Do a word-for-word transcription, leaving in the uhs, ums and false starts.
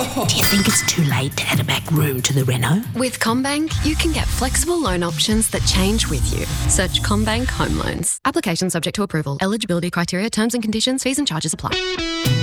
Do you think it's too late to add a back room to the reno? With CommBank, you can get flexible loan options that change with you. Search CommBank Home Loans. Application subject to approval. Eligibility criteria, terms and conditions, fees and charges apply.